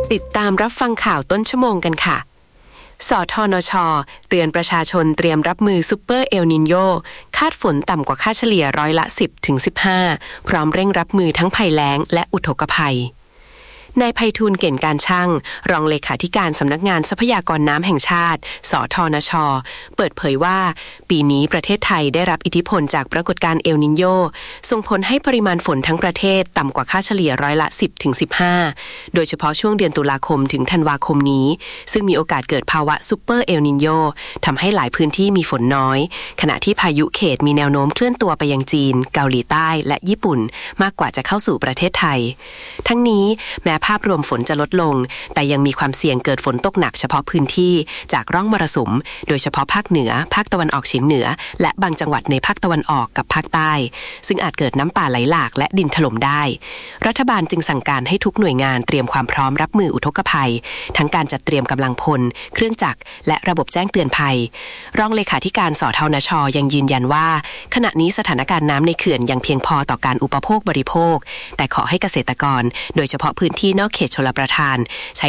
ติดตามรับฟังข่าวต้นชั่วโมงกันค่ะสทนช.เตือนประชาชนเตรียมรับมือซุปเปอร์เอลนิโญคาดฝนต่ำกว่าค่าเฉลี่ยร้อยละ 10-15 พร้อมเร่งรับมือทั้งภัยแล้งและอุทกภัยนายไพฑูรย์เก่งการช่างรองเลขาธิการสำนักงานทรัพยากรน้ำแห่งชาติสทนช.เปิดเผยว่าปีนี้ประเทศไทยได้รับอิทธิพลจากปรากฏการณ์เอลนิโญส่งผลให้ปริมาณฝนทั้งประเทศต่ำกว่าค่าเฉลี่ยร้อยละ 10-15 โดยเฉพาะช่วงเดือนตุลาคมถึงธันวาคมนี้ซึ่งมีโอกาสเกิดภาวะซุปเปอร์เอลนิโญทำให้หลายพื้นที่มีฝนน้อยขณะที่พายุเขตมีแนวโน้มเคลื่อนตัวไปยังจีนเกาหลีใต้และญี่ปุ่นมากกว่าจะเข้าสู่ประเทศไทยทั้งนี้แม้ภาพรวมฝนจะลดลงแต่ยังมีความเสี่ยงเกิดฝนตกหนักเฉพาะพื้นที่จากร่องมรสุมโดยเฉพาะภาคเหนือภาคตะวันออกเฉียงเหนือและบางจังหวัดในภาคตะวันออกกับภาคใต้ซึ่งอาจเกิดน้ำป่าไหลหลากและดินถล่มได้รัฐบาลจึงสั่งการให้ทุกหน่วยงานเตรียมความพร้อมรับมืออุทกภัยทั้งการจัดเตรียมกำลังพลเครื่องจักรและระบบแจ้งเตือนภัยรองเลขาธิการสทนช.ยังยืนยันว่าขณะนี้สถานการณ์น้ำในเขื่อนยังเพียงพอต่อการอุปโภคบริโภคแต่ขอให้เกษตรกรโดยเฉพาะพื้นที่นอกเขตชลประทานใช้